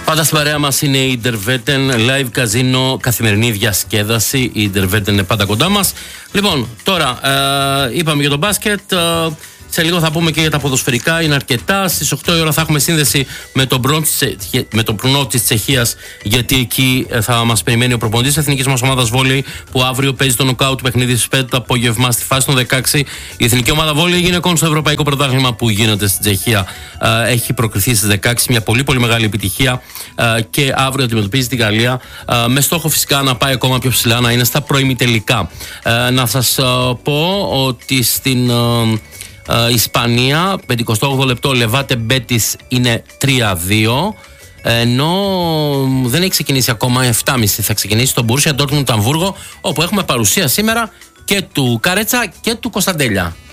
Πάντα στην παρέα μας είναι η Interveten Live Casino, καθημερινή διασκέδαση. Η Interveten είναι πάντα κοντά μας. Λοιπόν, τώρα είπαμε για το μπάσκετ. Σε λίγο θα πούμε και για τα ποδοσφαιρικά. Είναι αρκετά. Στις 8 η ώρα θα έχουμε σύνδεση με τον προνό της Τσεχίας, γιατί εκεί θα μας περιμένει ο προπονητής της εθνικής μας ομάδας βόλεϊ, που αύριο παίζει το νοκάουτ παιχνίδι στις 5 το απόγευμα στη φάση των 16. Η εθνική ομάδα βόλεϊ γυναικών στο ευρωπαϊκό πρωτάθλημα που γίνεται στην Τσεχία έχει προκριθεί στις 16. Μια πολύ πολύ μεγάλη επιτυχία και αύριο αντιμετωπίζει τη Γαλλία, με στόχο φυσικά να πάει ακόμα πιο ψηλά, να είναι στα προημιτελικά. Να σας πω ότι στην Ισπανία, 58 λεπτό, Λεβάτε Μπέτις είναι 3-2. Ενώ δεν έχει ξεκινήσει ακόμα, 7.30 θα ξεκινήσει το Μπόρσια Ντόρτμουντ Αμβούργο, όπου έχουμε παρουσία σήμερα και του Κάρετσα και του Κωνσταντέλια.